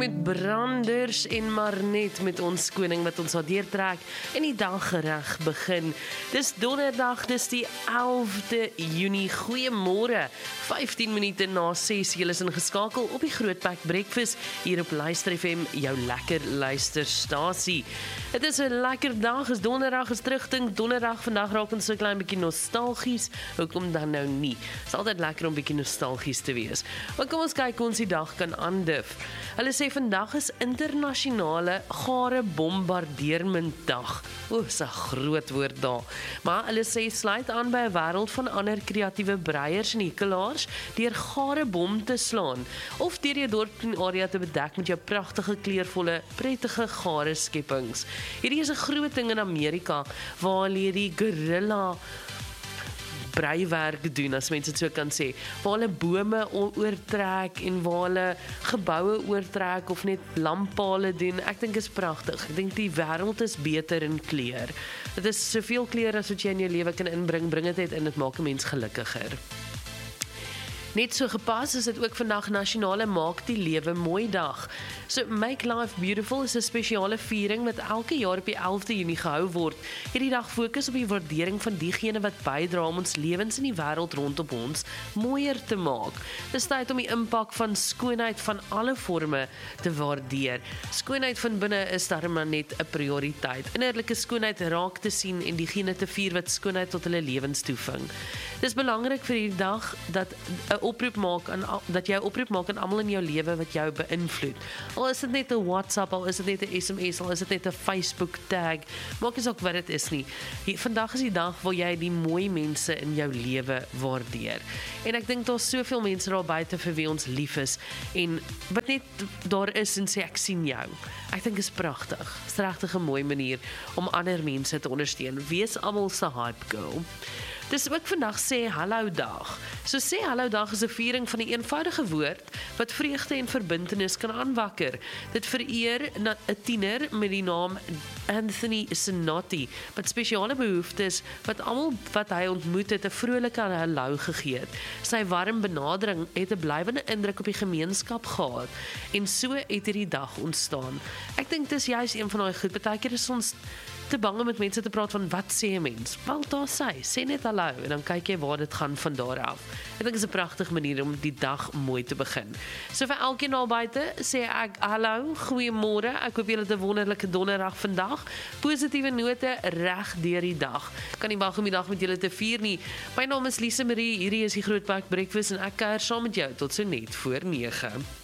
met branders en maar net met ons koning wat ons daar trek en die dag reg begin. Dis donderdag, dis die 11de Junie. Goeiemôre. 15 minute na 6. Julle is ingeskakel op die Grootpak Breakfast hier op Luister FM, jou lekker luisterstasie. Dit is 'n lekker dag, is donderdag, is terugdink donderdag. Vandag raak ons so 'n klein bietjie nostalgies. Hoekom dan nou nie? Dit is altyd lekker om bietjie nostalgies te wees. Maar kom ons kyk hoe ons die dag kan aandif. Hulle sê vandag is internasionale gare bombardeermentdag. Dis 'n groot woord daar. Maar hulle sê sluit aan by 'n wêreld van ander kreatiewe breiers en hekelaars deur gare bom te slaan of deur jou dorp en area te bedek met jou pragtige kleurvolle, prettige gare skepings. Hierdie is 'n groot ding in Amerika waar hulle die guerrilla breiwerk doen, as mense dit so kan sê, waar hulle bome oortrek en waar hulle geboue oortrek of net lamppale doen. Ek dink is pragtig. Ek dink die wêreld is beter in kleur. Dit is soveel kleur as wat jy in jou lewe kan inbring, bring dit uit en dit maak 'n mens gelukkiger. Net so gepas is dit ook vandag nasionale Maak die Lewe Mooi dag. So Make Life Beautiful is 'n spesiale viering wat elke jaar op die 11de Junie gehou word. Hierdie dag fokus op die waardering van diegene wat bydra om ons lewens in die wêreld rondom ons mooier te maak. Dis tyd om die impak van skoonheid van alle forme te waardeer. Skoonheid van binne is darem maar net 'n prioriteit. Innerlike skoonheid raak te sien en diegene te vier wat skoonheid tot hulle lewens toeving. Dis belangrik vir hierdie dag dat dat jy 'n oproep maak aan almal in jou lewe wat jou beïnvloed. Al is dit net 'n WhatsApp, al is dit net 'n SMS, al is dit net 'n Facebook tag, maak nie saak wat dit is nie. Vandag is die dag waar jy die mooi mense in jou lewe waardeer. En ek dink daar's soveel mense daar buite vir wie ons lief is en wat net daar is en sê ek sien jou. Ek dink is pragtig. Dis regtig 'n mooi manier om ander mense te ondersteun. Wees almal se hype girl. Dis ook vandag sê hallo dag. So sê hallo dag is 'n viering van 'n eenvoudige woord wat vreugde en verbintenis kan aanwakker. Dit vereer 'n tiener met die naam Anthony Sinotti wat spesiale behoeftes wat almal wat hy ontmoet het 'n vrolike hallo gegee het. Sy warm benadering het 'n blywende indruk op die gemeenskap gehad en so het hierdie dag ontstaan. Ek dink dis juist een van daai goed. Partykeer is ons te bang om met mense te praat van wat sê 'n mens. Wel daar sê net hallo en dan kyk jy waar dit gaan van daar af. Ek dink is 'n pragtige manier om die dag mooi te begin. So vir elkeen daar buite sê ek hallo, goeiemôre. Ek hoop julle het 'n wonderlike donderdag vandag. Positiewe note reg deur die dag. Kan nie wag om die dag met julle te vier nie. My naam is Lise Marie. Hierdie is die Grootpak Breakfast en ek kuier saam met jou tot so net voor 9.